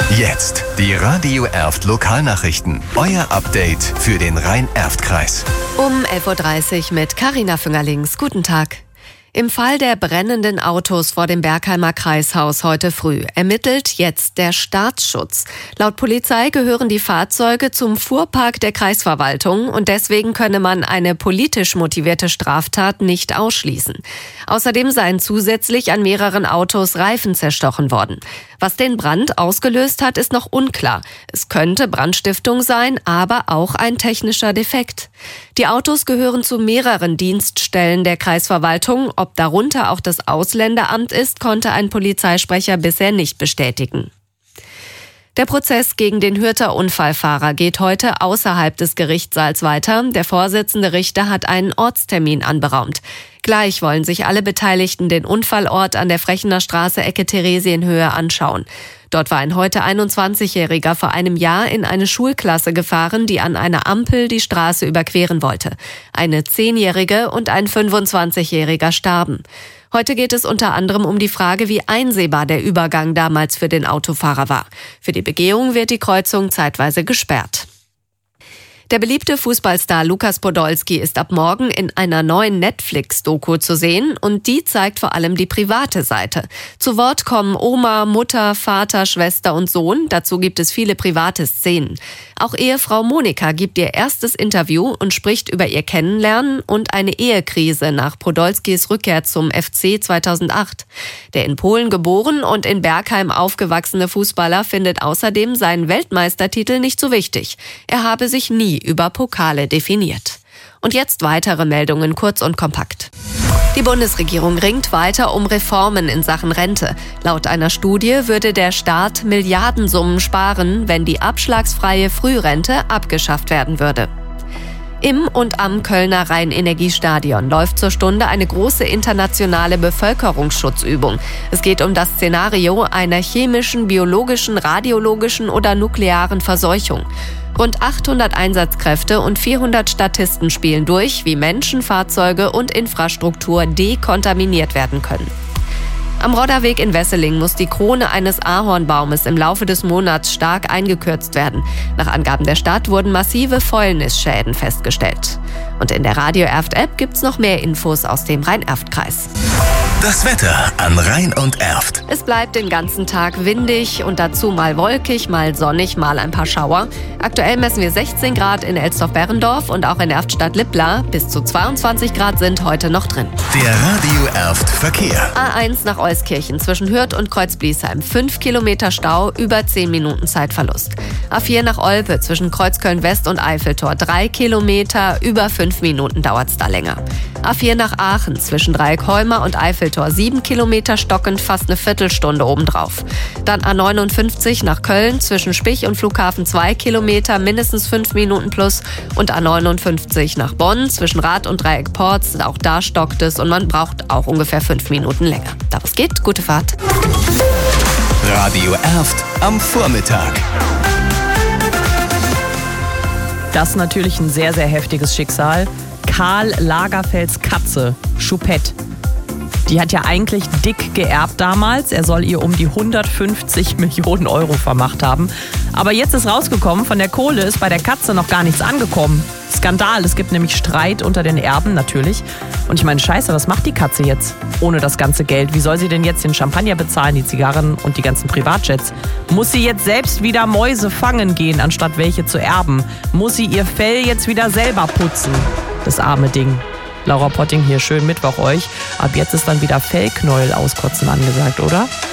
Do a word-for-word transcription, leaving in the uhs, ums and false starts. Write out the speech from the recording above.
Jetzt die Radio Erft Lokalnachrichten. Euer Update für den Rhein-Erft-Kreis. Um elf Uhr dreißig mit Carina Füngerlings. Guten Tag. Im Fall der brennenden Autos vor dem Bergheimer Kreishaus heute früh ermittelt jetzt der Staatsschutz. Laut Polizei gehören die Fahrzeuge zum Fuhrpark der Kreisverwaltung und deswegen könne man eine politisch motivierte Straftat nicht ausschließen. Außerdem seien zusätzlich an mehreren Autos Reifen zerstochen worden. Was den Brand ausgelöst hat, ist noch unklar. Es könnte Brandstiftung sein, aber auch ein technischer Defekt. Die Autos gehören zu mehreren Dienststellen der Kreisverwaltung. Ob darunter auch das Ausländeramt ist, konnte ein Polizeisprecher bisher nicht bestätigen. Der Prozess gegen den Hürther Unfallfahrer geht heute außerhalb des Gerichtssaals weiter. Der Vorsitzende Richter hat einen Ortstermin anberaumt. Gleich wollen sich alle Beteiligten den Unfallort an der Frechener Straße Ecke Theresienhöhe anschauen. Dort war ein heute einundzwanzigjähriger vor einem Jahr in eine Schulklasse gefahren, die an einer Ampel die Straße überqueren wollte. Eine zehnjährige und ein fünfundzwanzigjähriger starben. Heute geht es unter anderem um die Frage, wie einsehbar der Übergang damals für den Autofahrer war. Für die Begehung wird die Kreuzung zeitweise gesperrt. Der beliebte Fußballstar Lukas Podolski ist ab morgen in einer neuen Netflix-Doku zu sehen und die zeigt vor allem die private Seite. Zu Wort kommen Oma, Mutter, Vater, Schwester und Sohn. Dazu gibt es viele private Szenen. Auch Ehefrau Monika gibt ihr erstes Interview und spricht über ihr Kennenlernen und eine Ehekrise nach Podolskis Rückkehr zum F C zweitausendacht. Der in Polen geboren und in Bergheim aufgewachsene Fußballer findet außerdem seinen Weltmeistertitel nicht so wichtig. Er habe sich nie über Pokale definiert. Und jetzt weitere Meldungen kurz und kompakt. Die Bundesregierung ringt weiter um Reformen in Sachen Rente. Laut einer Studie würde der Staat Milliardensummen sparen, wenn die abschlagsfreie Frührente abgeschafft werden würde. Im und am Kölner Rhein-Energiestadion läuft zur Stunde eine große internationale Bevölkerungsschutzübung. Es geht um das Szenario einer chemischen, biologischen, radiologischen oder nuklearen Verseuchung. Rund achthundert Einsatzkräfte und vierhundert Statisten spielen durch, wie Menschen, Fahrzeuge und Infrastruktur dekontaminiert werden können. Am Rodderweg in Wesseling muss die Krone eines Ahornbaumes im Laufe des Monats stark eingekürzt werden. Nach Angaben der Stadt wurden massive Fäulnisschäden festgestellt. Und in der Radio Erft App gibt's noch mehr Infos aus dem Rhein-Erft-Kreis. Das Wetter an Rhein und Erft. Es bleibt den ganzen Tag windig und dazu mal wolkig, mal sonnig, mal ein paar Schauer. Aktuell messen wir sechzehn Grad in Elsdorf-Berrendorf und auch in Erftstadt-Lippla. Bis zu zweiundzwanzig Grad sind heute noch drin. Der Radio Erft Verkehr. A eins nach Euskirchen zwischen Hürth und Kreuzbliesheim. fünf Kilometer Stau, über zehn Minuten Zeitverlust. A vier nach Olpe zwischen Kreuzköln-West und Eiffeltor. drei Kilometer, über fünf Minuten dauert's da länger. A vier nach Aachen zwischen Dreieckholmer und Eiffeltor. sieben Kilometer stockend, fast eine Viertelstunde obendrauf. Dann A neunundfünfzig nach Köln zwischen Spich und Flughafen zwei Kilometer, mindestens fünf Minuten plus. Und A neunundfünfzig nach Bonn zwischen Rad und Dreieck Porz. Auch da stockt es und man braucht auch ungefähr fünf Minuten länger. Da was geht, gute Fahrt. Radio Erft am Vormittag. Das ist natürlich ein sehr, sehr heftiges Schicksal. Karl Lagerfelds Katze, Choupette. Die hat ja eigentlich dick geerbt damals. Er soll ihr um die hundertfünfzig Millionen Euro vermacht haben. Aber jetzt ist rausgekommen, von der Kohle ist bei der Katze noch gar nichts angekommen. Skandal, es gibt nämlich Streit unter den Erben natürlich. Und ich meine, scheiße, was macht die Katze jetzt ohne das ganze Geld? Wie soll sie denn jetzt den Champagner bezahlen, die Zigarren und die ganzen Privatjets? Muss sie jetzt selbst wieder Mäuse fangen gehen, anstatt welche zu erben? Muss sie ihr Fell jetzt wieder selber putzen? Das arme Ding. Laura Potting hier, schönen Mittwoch euch. Ab jetzt ist dann wieder Fellknäuel auskotzen angesagt, oder?